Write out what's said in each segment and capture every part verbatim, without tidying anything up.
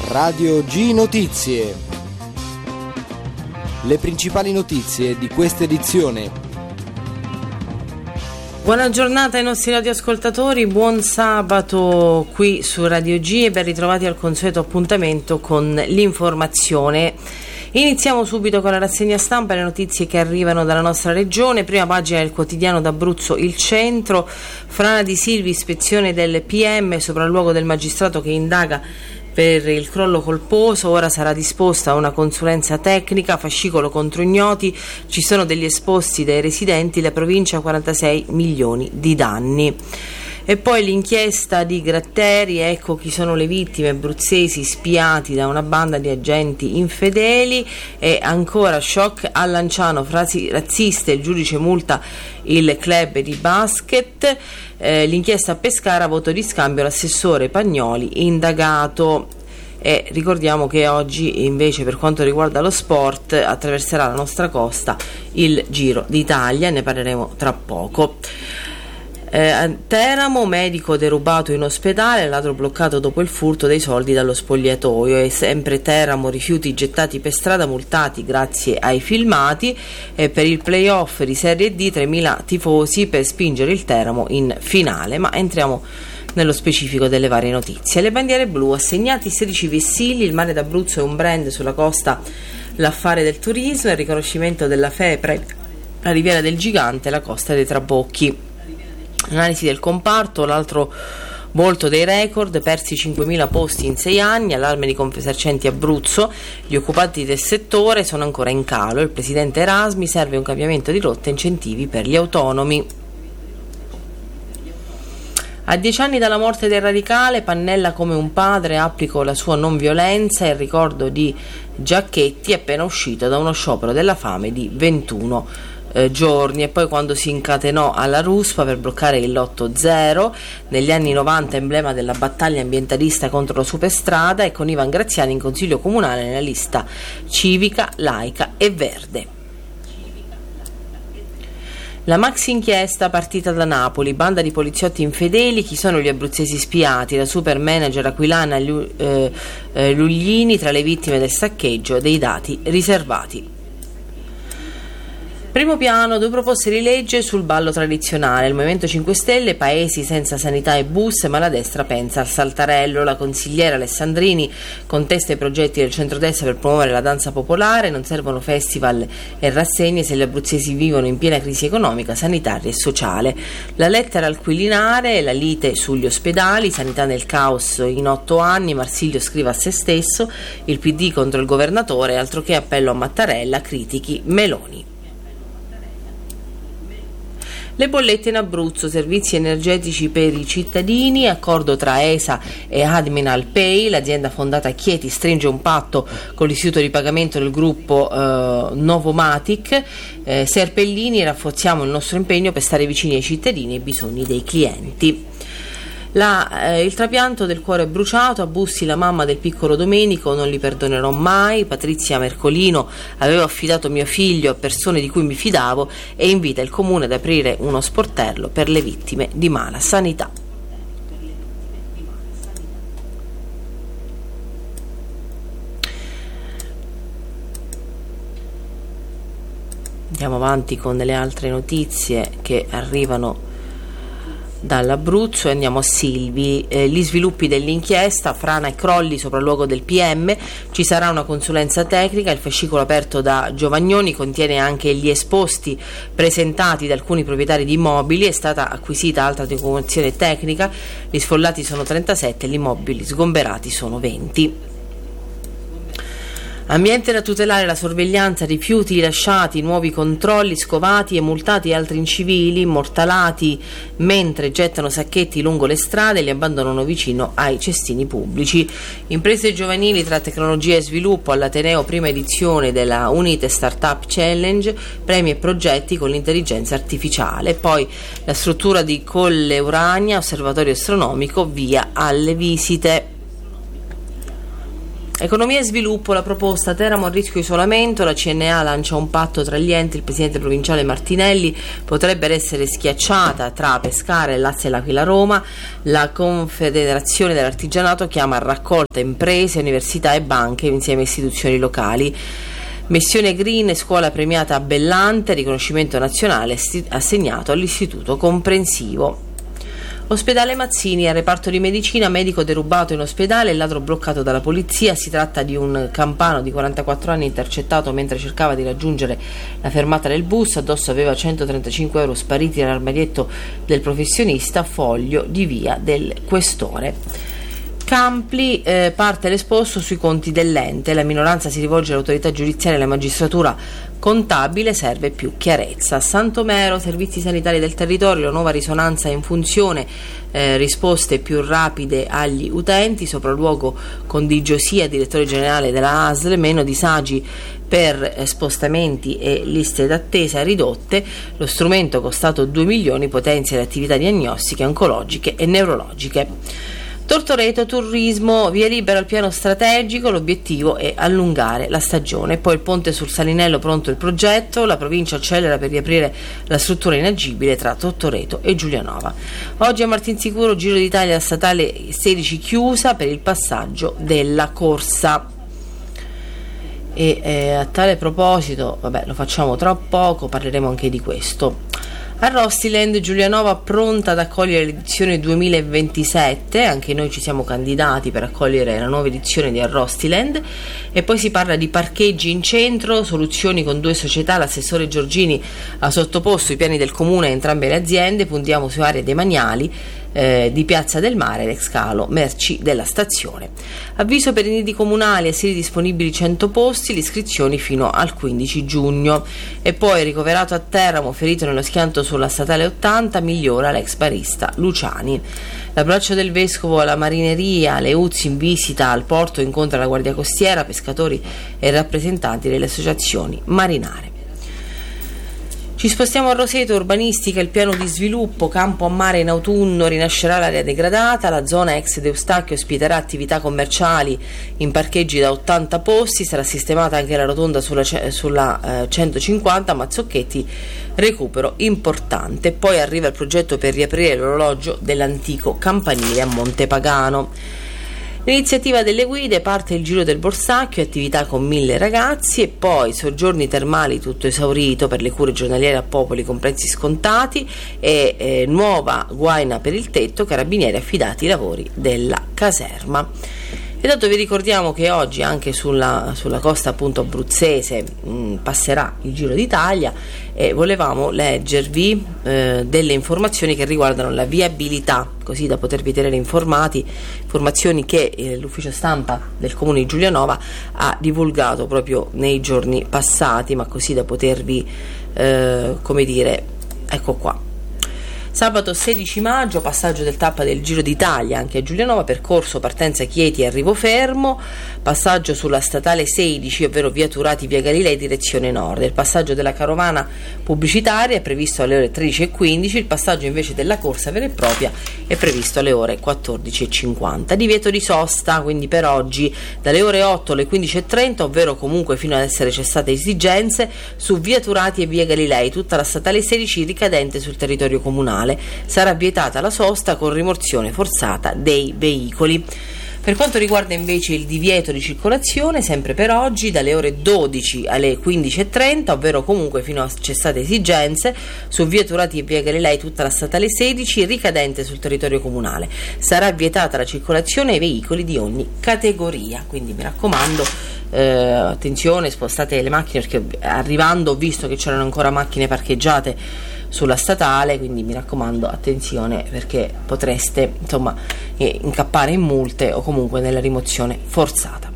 Radio G Notizie. Le principali notizie di questa edizione. Buona giornata ai nostri radioascoltatori, buon sabato qui su Radio G e ben ritrovati al consueto appuntamento con l'informazione. Iniziamo subito con la rassegna stampa e le notizie che arrivano dalla nostra regione. Prima pagina del quotidiano d'Abruzzo Il Centro, frana di Silvi, ispezione del P M, sopralluogo del magistrato che indaga per il crollo colposo, ora sarà disposta una consulenza tecnica, fascicolo contro ignoti, ci sono degli esposti dai residenti, la provincia quarantasei milioni di danni. E poi l'inchiesta di Gratteri, ecco chi sono le vittime abruzzesi spiati da una banda di agenti infedeli. E ancora shock a Lanciano, frasi razziste, il giudice multa il club di basket. Eh, l'inchiesta a Pescara, voto di scambio, l'assessore Pagnoli indagato. E ricordiamo che oggi invece, per quanto riguarda lo sport, attraverserà la nostra costa il Giro d'Italia, ne parleremo tra poco. Eh, a Teramo, medico derubato in ospedale, ladro bloccato dopo il furto dei soldi dallo spogliatoio. E sempre Teramo, rifiuti gettati per strada, multati grazie ai filmati. E per il playoff di Serie D, tremila tifosi per spingere il Teramo in finale. Ma entriamo nello specifico delle varie notizie. Le bandiere blu, assegnati sedici vessilli, il mare d'Abruzzo è un brand sulla costa, l'affare del turismo, il riconoscimento della FEPRE, la Riviera del Gigante, la Costa dei Trabocchi. Analisi del comparto, l'altro volto dei record, persi cinquemila posti in sei anni, allarme di Confesercenti Abruzzo, gli occupanti del settore sono ancora in calo, il presidente Erasmi, serve un cambiamento di rotta e incentivi per gli autonomi. A dieci anni dalla morte del radicale, Pannella come un padre, applico la sua non violenza, e il ricordo di Giacchetti appena uscito da uno sciopero della fame di ventuno eh, giorni. E poi quando si incatenò alla Ruspa per bloccare il lotto zero, negli anni novanta emblema della battaglia ambientalista contro la superstrada, e con Ivan Graziani in consiglio comunale nella lista civica, laica e verde. La maxi inchiesta partita da Napoli, banda di poliziotti infedeli, chi sono gli abruzzesi spiati, la super manager aquilana eh, eh, Luglini tra le vittime del saccheggio, dei dati riservati. Primo piano, due proposte di legge sul ballo tradizionale. Il Movimento cinque Stelle, paesi senza sanità e bus, ma la destra pensa al saltarello. La consigliera Alessandrini contesta i progetti del centrodestra per promuovere la danza popolare. Non servono festival e rassegne se gli abruzzesi vivono in piena crisi economica, sanitaria e sociale. La lettera al Quirinale, la lite sugli ospedali, sanità nel caos in otto anni, Marsilio scrive a se stesso, il P D contro il governatore, altro che appello a Mattarella, critichi Meloni. Le bollette in Abruzzo, servizi energetici per i cittadini, accordo tra E S A e Adminal Pay, l'azienda fondata a Chieti stringe un patto con l'istituto di pagamento del gruppo eh, Novomatic, eh, Serpellini, rafforziamo il nostro impegno per stare vicini ai cittadini e ai bisogni dei clienti. La, eh, il trapianto del cuore bruciato, a Bussi la mamma del piccolo Domenico, non li perdonerò mai. Patrizia Mercolino, avevo affidato mio figlio a persone di cui mi fidavo, e invita il comune ad aprire uno sportello per le vittime di mala sanità. Andiamo avanti con le altre notizie che arrivano dall'Abruzzo e andiamo a Silvi. Eh, gli sviluppi dell'inchiesta, frana e crolli, sopralluogo del P M, ci sarà una consulenza tecnica, il fascicolo aperto da Giovagnoni contiene anche gli esposti presentati da alcuni proprietari di immobili, è stata acquisita altra documentazione tecnica, gli sfollati sono trentasette, gli immobili sgomberati sono venti. Ambiente da tutelare, la sorveglianza, rifiuti rilasciati, nuovi controlli, scovati e multati altri incivili, immortalati mentre gettano sacchetti lungo le strade e li abbandonano vicino ai cestini pubblici. Imprese giovanili tra tecnologia e sviluppo, all'Ateneo prima edizione della Unite Startup Challenge, premi e progetti con l'intelligenza artificiale. Poi la struttura di Colle Urania, osservatorio astronomico, via alle visite. Economia e sviluppo, la proposta Teramo a rischio isolamento, la C N A lancia un patto tra gli enti, il presidente provinciale Martinelli, potrebbe essere schiacciata tra Pescara, Lazio e l'Aquila Roma, la Confederazione dell'Artigianato chiama a raccolta imprese, università e banche insieme a istituzioni locali. Missione Green, scuola premiata a Bellante, riconoscimento nazionale assegnato all'Istituto Comprensivo. Ospedale Mazzini, al reparto di medicina, medico derubato in ospedale, il ladro bloccato dalla polizia. Si tratta di un campano di quarantaquattro anni intercettato mentre cercava di raggiungere la fermata del bus. Addosso aveva centotrentacinque euro spariti nell'armadietto del professionista, foglio di via del Questore. Campli, eh, parte l'esposto sui conti dell'ente, la minoranza si rivolge all'autorità giudiziaria e alla magistratura contabile, serve più chiarezza. Santomero, servizi sanitari del territorio, nuova risonanza in funzione, eh, risposte più rapide agli utenti, sopralluogo con Di Giosia, direttore generale della A S L, meno disagi per eh, spostamenti e liste d'attesa ridotte, lo strumento costato due milioni potenzia le attività diagnostiche, oncologiche e neurologiche. Tortoreto, turismo, via libera al piano strategico, l'obiettivo è allungare la stagione. Poi il ponte sul Salinello, pronto il progetto, la provincia accelera per riaprire la struttura inagibile tra Tortoreto e Giulianova. Oggi a Martinsicuro, Giro d'Italia statale sedici chiusa per il passaggio della corsa. E eh, a tale proposito, vabbè, lo facciamo tra poco, parleremo anche di questo. A Rostiland, Giulianova pronta ad accogliere l'edizione duemilaventisette, anche noi ci siamo candidati per accogliere la nuova edizione di Rostiland. E poi si parla di parcheggi in centro, soluzioni con due società, l'assessore Giorgini ha sottoposto i piani del comune a entrambe le aziende, puntiamo su aree demaniali eh, di Piazza del Mare, l'ex calo merci della stazione. Avviso per i nidi comunali, asili disponibili cento posti, le iscrizioni fino al quindici giugno. E poi ricoverato a Teramo, ferito nello schianto sulla statale ottanta, migliora l'ex barista Luciani. L'abbraccio del vescovo alla marineria, le U Z I in visita al porto incontra la guardia costiera, pescatori e rappresentanti delle associazioni marinare. Ci spostiamo a Roseto, urbanistica, il piano di sviluppo, campo a mare in autunno, rinascerà l'area degradata, la zona ex d'Eustachio ospiterà attività commerciali in parcheggi da ottanta posti, sarà sistemata anche la rotonda sulla, sulla eh, centocinquanta, Mazzocchetti, recupero importante. Poi arriva il progetto per riaprire l'orologio dell'antico campanile a Montepagano. L'iniziativa delle guide, parte il Giro del Borsacchio, attività con mille ragazzi e poi soggiorni termali tutto esaurito per le cure giornaliere a Popoli con prezzi scontati e eh, nuova guaina per il tetto, carabinieri affidati ai lavori della caserma. E dato vi ricordiamo che oggi anche sulla, sulla costa appunto abruzzese mh, passerà il Giro d'Italia e volevamo leggervi eh, delle informazioni che riguardano la viabilità, così da potervi tenere informati, informazioni che eh, l'ufficio stampa del comune di Giulianova ha divulgato proprio nei giorni passati, ma così da potervi eh, come dire, ecco qua. Sabato sedici maggio, passaggio del tappa del Giro d'Italia anche a Giulianova, percorso partenza Chieti e arrivo fermo, passaggio sulla statale sedici, ovvero via Turati, via Galilei, direzione nord. Il passaggio della carovana pubblicitaria è previsto alle ore tredici e quindici, il passaggio invece della corsa vera e propria è previsto alle ore quattordici e cinquanta. Divieto di sosta, quindi per oggi, dalle ore otto alle quindici e trenta, ovvero comunque fino ad essere cessate esigenze, su via Turati e via Galilei, tutta la statale sedici ricadente sul territorio comunale. Sarà vietata la sosta con rimozione forzata dei veicoli. Per quanto riguarda invece il divieto di circolazione, sempre per oggi, dalle ore dodici alle quindici e trenta, ovvero comunque fino a cessate esigenze, su via Turati e via Galilei tutta la statale sedici ricadente sul territorio comunale. Sarà vietata la circolazione ai veicoli di ogni categoria, quindi mi raccomando, eh, attenzione, spostate le macchine, perché arrivando ho visto che c'erano ancora macchine parcheggiate sulla statale, quindi mi raccomando attenzione, perché potreste insomma eh, incappare in multe o comunque nella rimozione forzata.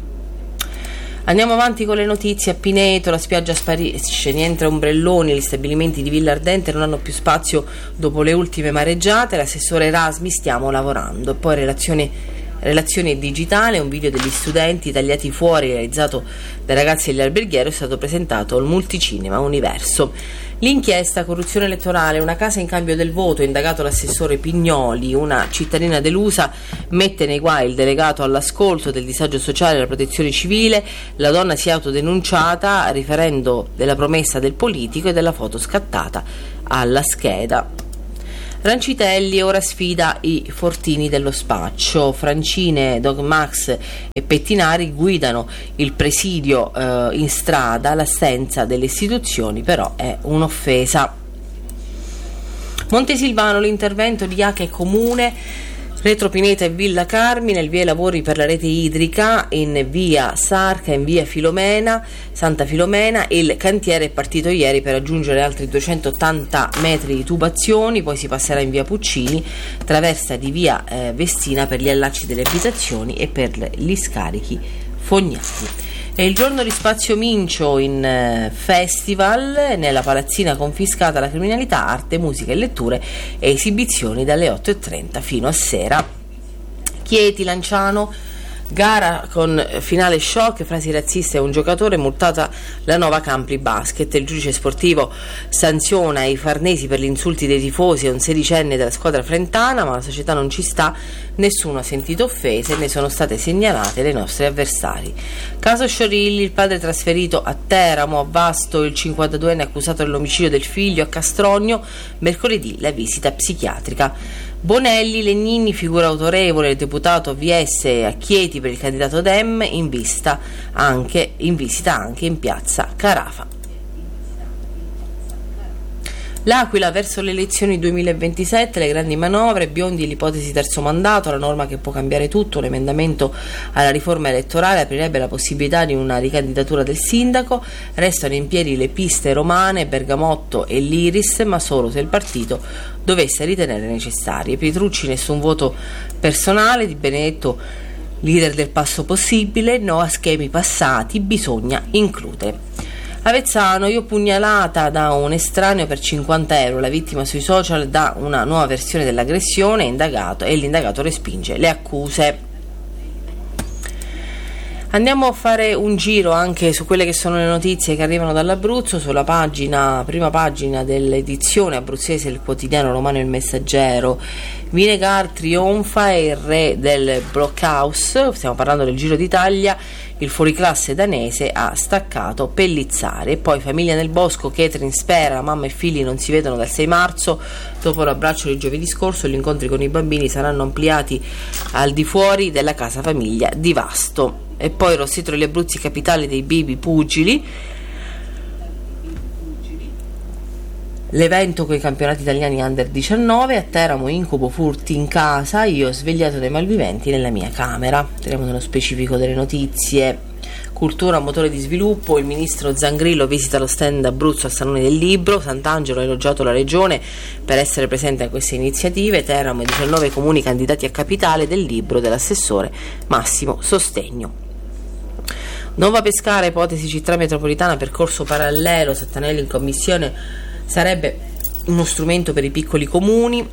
Andiamo avanti con le notizie. A Pineto la spiaggia sparisce, niente ombrelloni, gli stabilimenti di Villa Ardente non hanno più spazio dopo le ultime mareggiate, l'assessore Erasmi stiamo lavorando. E poi relazione Relazione digitale, un video degli studenti tagliati fuori realizzato dai ragazzi degli Alberghiero è stato presentato al Multicinema Universo. L'inchiesta corruzione elettorale, una casa in cambio del voto, indagato l'assessore Pignoli, una cittadina delusa mette nei guai il delegato all'ascolto del disagio sociale e alla protezione civile, la donna si è autodenunciata riferendo della promessa del politico e della foto scattata alla scheda. Rancitelli ora sfida i fortini dello spaccio. Francine, Dog Max e Pettinari guidano il presidio eh, in strada, l'assenza delle istituzioni però è un'offesa. Montesilvano, l'intervento di Iache Comune, Retro Pineta e Villa Carmine, il via ai lavori per la rete idrica in via Sarca, in via Filomena, Santa Filomena. Il cantiere è partito ieri per aggiungere altri duecentottanta metri di tubazioni, poi si passerà in via Puccini, traversa di via eh, Vestina per gli allacci delle abitazioni e per gli scarichi fognati. È il giorno di Spazio Mincio in eh, festival, nella palazzina confiscata la criminalità, arte, musica e letture e esibizioni dalle otto e trenta fino a sera. Chieti, Lanciano, gara con finale shock, frasi razziste a un giocatore, multata la Nova Campli Basket. Il giudice sportivo sanziona i farnesi per gli insulti dei tifosi a un sedicenne della squadra frentana, ma la società non ci sta, nessuno ha sentito offese, ne sono state segnalate le nostre avversari. Caso Sciorilli, il padre trasferito a Teramo, a Vasto, il cinquantaduenne accusato dell'omicidio del figlio a Castrogno, mercoledì la visita psichiatrica. Bonelli, Legnini, figura autorevole, il deputato V S a Chieti per il candidato Dem, in, vista anche, in visita anche in piazza Carafa. L'Aquila verso le elezioni duemilaventisette, le grandi manovre, Biondi l'ipotesi terzo mandato, la norma che può cambiare tutto, l'emendamento alla riforma elettorale aprirebbe la possibilità di una ricandidatura del sindaco, restano in piedi le piste romane, Bergamotto e l'Iris, ma solo se il partito dovesse ritenere necessarie. Pietrucci nessun voto personale, Di Benedetto leader del passo possibile, no a schemi passati, bisogna includere. Avezzano, io pugnalata da un estraneo per cinquanta euro, la vittima sui social dà una nuova versione dell'aggressione indagato, e l'indagato respinge le accuse. Andiamo a fare un giro anche su quelle che sono le notizie che arrivano dall'Abruzzo. Sulla pagina, prima pagina dell'edizione abruzzese del quotidiano romano Il Messaggero, Vinegar trionfa, è il re del blockhouse, stiamo parlando del Giro d'Italia, il fuoriclasse danese ha staccato Pellizzari. E poi famiglia nel bosco, Catherine spera, mamma e figli non si vedono dal sei marzo, dopo l'abbraccio di giovedì scorso gli incontri con i bambini saranno ampliati al di fuori della casa famiglia di Vasto. E poi Rossetto degli Abruzzi, capitale dei baby pugili, l'evento con i campionati italiani under diciannove. A Teramo incubo furti in casa, io ho svegliato dai malviventi nella mia camera. Entriamo nello specifico delle notizie. Cultura, motore di sviluppo, il ministro Zangrillo visita lo stand Abruzzo al Salone del Libro, Sant'Angelo ha elogiato la regione per essere presente a queste iniziative, Teramo e diciannove comuni candidati a capitale del libro dell'assessore Massimo Sostegno. Nova Pescara, ipotesi città metropolitana, percorso parallelo, Sattanelli in commissione, sarebbe uno strumento per i piccoli comuni,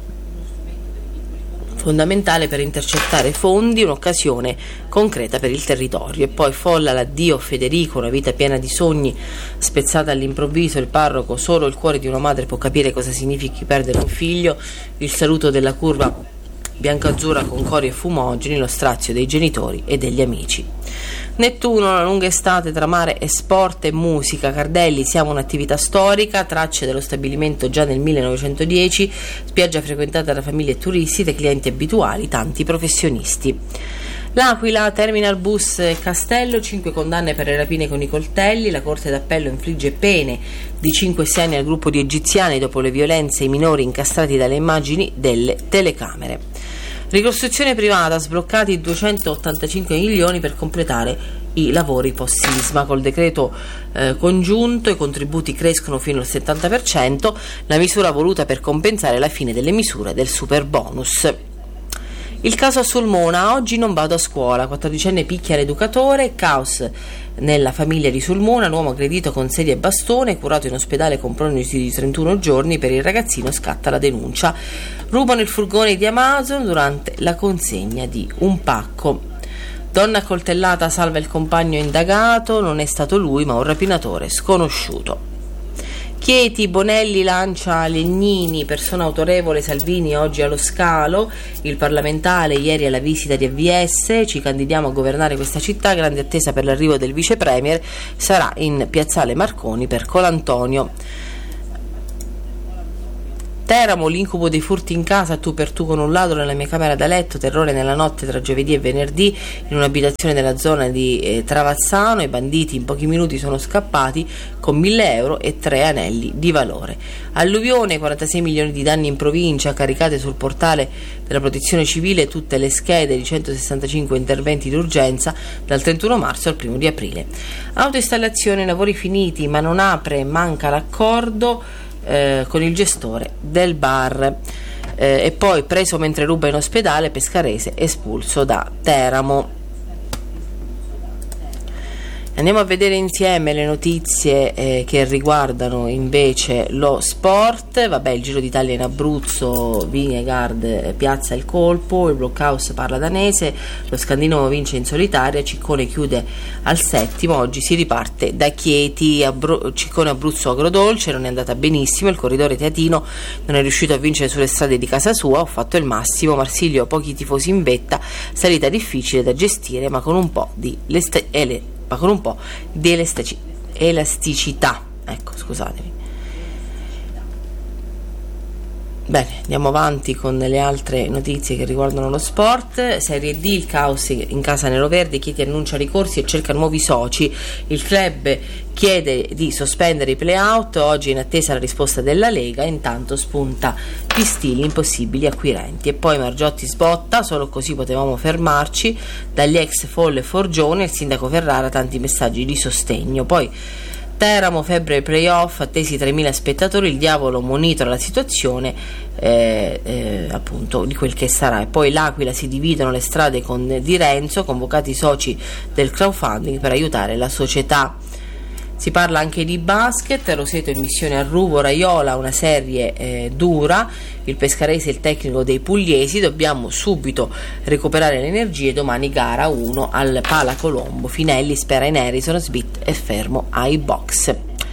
fondamentale per intercettare fondi, un'occasione concreta per il territorio. E poi folla l'addio Federico, una vita piena di sogni spezzata all'improvviso, il parroco, solo il cuore di una madre può capire cosa significhi perdere un figlio, il saluto della curva biancazzurra con cori e fumogeni, lo strazio dei genitori e degli amici. Nettuno, la lunga estate tra mare e sport e musica, Cardelli, siamo un'attività storica, tracce dello stabilimento già nel millenovecentodieci, spiaggia frequentata da famiglie e turisti, dai clienti abituali, tanti professionisti. L'Aquila, Terminal Bus e Castello, cinque condanne per le rapine con i coltelli, la Corte d'Appello infligge pene di cinque e sei anni al gruppo di egiziani dopo le violenze ai minori incastrati dalle immagini delle telecamere. Ricostruzione privata, sbloccati duecentottantacinque milioni per completare i lavori post sisma. Col decreto eh, congiunto i contributi crescono fino al settanta per cento, la misura voluta per compensare la fine delle misure del super bonus. Il caso a Sulmona, oggi non vado a scuola, quattordicenne picchia l'educatore, caos nella famiglia di Sulmona, l'uomo aggredito con sedia e bastone, curato in ospedale con prognosi di trentuno giorni, per il ragazzino scatta la denuncia. Rubano il furgone di Amazon durante la consegna di un pacco. Donna accoltellata salva il compagno indagato, non è stato lui ma un rapinatore sconosciuto. Chieti, Bonelli lancia Legnini, persona autorevole, Salvini oggi allo scalo, il parlamentare ieri alla visita di A V S, ci candidiamo a governare questa città, grande attesa per l'arrivo del vice premier, sarà in piazzale Marconi per Colantonio. Teramo, l'incubo dei furti in casa, tu per tu con un ladro nella mia camera da letto, terrore nella notte tra giovedì e venerdì in un'abitazione della zona di eh, Travazzano, i banditi in pochi minuti sono scappati con mille euro e tre anelli di valore. Alluvione, quarantasei milioni di danni in provincia, caricate sul portale della protezione civile tutte le schede di centosessantacinque interventi d'urgenza dal trentuno marzo al primo di aprile. Autoinstallazione, lavori finiti ma non apre, manca l'accordo Eh, con il gestore del bar, eh, e poi preso mentre ruba in ospedale, pescarese espulso da Teramo. Andiamo a vedere insieme le notizie eh, che riguardano invece lo sport. Vabbè, il Giro d'Italia in Abruzzo, Vingegaard eh, piazza il colpo, il Blockhouse parla danese, lo scandinavo vince in solitaria, Ciccone chiude al settimo, oggi si riparte da Chieti, Abru- Ciccone Abruzzo Agrodolce, non è andata benissimo, il corridore teatino non è riuscito a vincere sulle strade di casa sua, ho fatto il massimo, Marsilio pochi tifosi in vetta, salita difficile da gestire ma con un po' di leste- ele- ma con un po' di elastici- elasticità. Ecco, scusatemi. Bene, andiamo avanti con le altre notizie che riguardano lo sport. Serie D, il caos in casa Neroverde, Chieti annuncia ricorsi e cerca nuovi soci. Il club chiede di sospendere i play-out, oggi in attesa la risposta della Lega, intanto spunta Pistilli, impossibili acquirenti. E poi Margiotti sbotta, solo così potevamo fermarci, dagli ex Folle e Forgione, il sindaco Ferrara, tanti messaggi di sostegno. Poi Teramo, febbre ai playoff, attesi tremila spettatori, il diavolo monitora la situazione eh, eh, appunto di quel che sarà. E poi l'Aquila, si dividono le strade con Di Renzo, convocati i soci del crowdfunding per aiutare la società. Si parla anche di basket, Roseto in missione a Ruvo, Raiola, una serie eh, dura, il pescarese il tecnico dei pugliesi, dobbiamo subito recuperare le energie, domani gara uno al Pala Colombo, Finelli spera in Harrison, Smith è fermo ai box.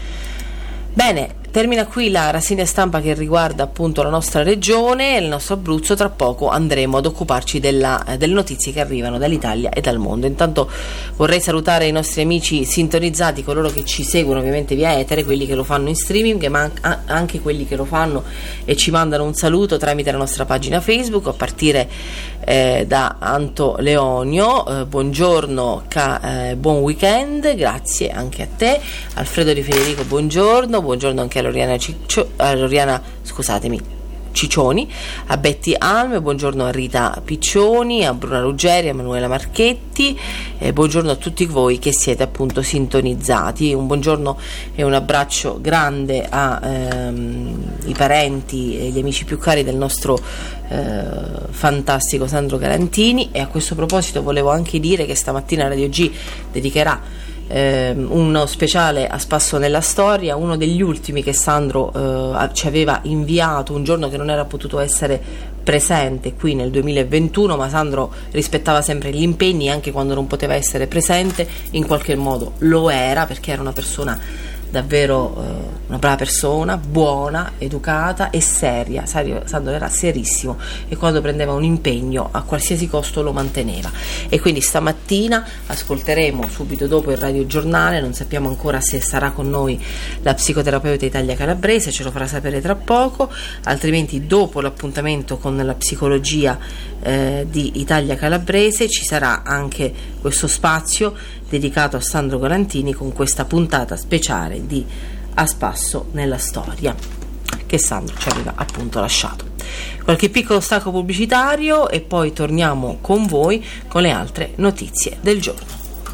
Bene, termina qui la rassegna stampa che riguarda appunto la nostra regione e il nostro Abruzzo. Tra poco andremo ad occuparci della, eh, delle notizie che arrivano dall'Italia e dal mondo. Intanto vorrei salutare i nostri amici sintonizzati, coloro che ci seguono ovviamente via etere, quelli che lo fanno in streaming, ma anche quelli che lo fanno e ci mandano un saluto tramite la nostra pagina Facebook, a partire eh, da Anto Leonio, eh, buongiorno, ca, eh, buon weekend, grazie anche a te. Alfredo Di Federico, buongiorno, buongiorno anche a Loriana, Ciccio, a Loriana scusatemi Ciccioni, a Betty Alme, buongiorno a Rita Piccioni, a Bruna Ruggeri, a Manuela Marchetti, eh, buongiorno a tutti voi che siete appunto sintonizzati, un buongiorno e un abbraccio grande ai ehm, parenti e gli amici più cari del nostro eh, fantastico Sandro Garantini. E a questo proposito volevo anche dire che stamattina Radio G dedicherà Eh, uno speciale a spasso nella storia, uno degli ultimi che Sandro eh, ci aveva inviato un giorno che non era potuto essere presente qui nel duemilaventuno, ma Sandro rispettava sempre gli impegni, anche quando non poteva essere presente in qualche modo lo era, perché era una persona davvero eh, una brava persona, buona, educata e seria. Sandro era serissimo e quando prendeva un impegno a qualsiasi costo lo manteneva. E quindi stamattina ascolteremo subito dopo il radiogiornale, non sappiamo ancora se sarà con noi la psicoterapeuta Italia Calabrese, ce lo farà sapere tra poco, altrimenti dopo l'appuntamento con la psicologia eh, di Italia Calabrese ci sarà anche questo spazio dedicato a Sandro Garantini con questa puntata speciale di A Spasso nella Storia che Sandro ci aveva appunto lasciato. Qualche piccolo stacco pubblicitario e poi torniamo con voi con le altre notizie del giorno.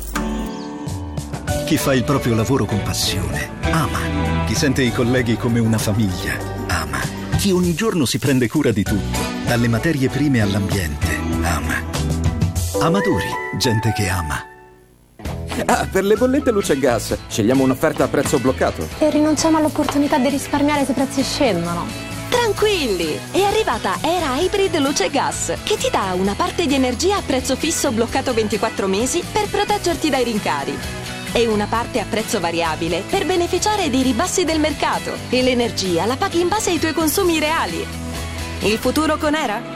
Chi fa il proprio lavoro con passione ama, chi sente i colleghi come una famiglia ama, chi ogni giorno si prende cura di tutto, dalle materie prime all'ambiente ama. Amadori, gente che ama. Ah, per le bollette luce e gas, scegliamo un'offerta a prezzo bloccato. E rinunciamo all'opportunità di risparmiare se i prezzi scendono. Tranquilli! È arrivata Era Hybrid Luce e Gas, che ti dà una parte di energia a prezzo fisso bloccato ventiquattro mesi per proteggerti dai rincari e una parte a prezzo variabile per beneficiare dei ribassi del mercato. E l'energia la paghi in base ai tuoi consumi reali. Il futuro con Era?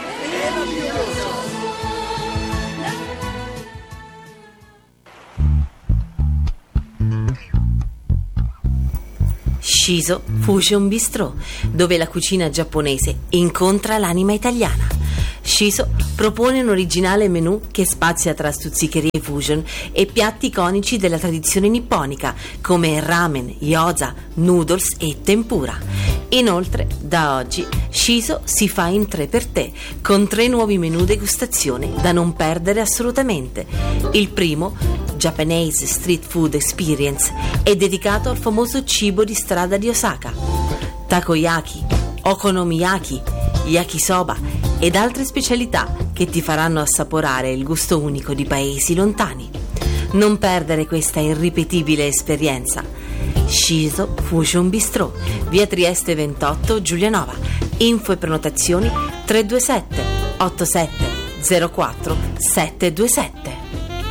Shiso Fusion Bistro, dove la cucina giapponese incontra l'anima italiana. Shiso propone un originale menù che spazia tra stuzzicherie fusion e piatti iconici della tradizione nipponica come ramen, gyoza, noodles e tempura. Inoltre, da oggi Shiso si fa in tre per te, con tre nuovi menù degustazione da non perdere assolutamente. Il primo, Japanese Street Food Experience, è dedicato al famoso cibo di strada di Osaka. Takoyaki, okonomiyaki, yakisoba ed altre specialità che ti faranno assaporare il gusto unico di paesi lontani. Non perdere questa irripetibile esperienza. Shiso Fusion Bistro, via Trieste ventotto, Giulianova. Info e prenotazioni tre due sette otto sette zero quattro sette due sette.